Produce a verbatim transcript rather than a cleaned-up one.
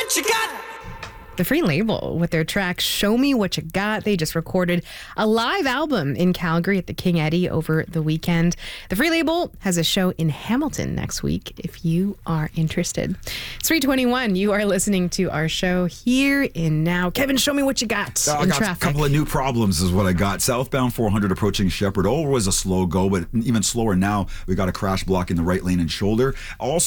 what you got. The Free Label with their track Show Me What You Got. They just recorded a live album in Calgary at the King Eddie over the weekend. The Free Label has a show in Hamilton next week if you are interested. It's three twenty-one. You are listening to our show here in Now. Kevin, show me what you got I in got traffic. a couple of new problems is what I got. Southbound four hundred approaching Shepherd. Oh, was a slow go, but even slower now. We got a crash block in the right lane and shoulder. Also,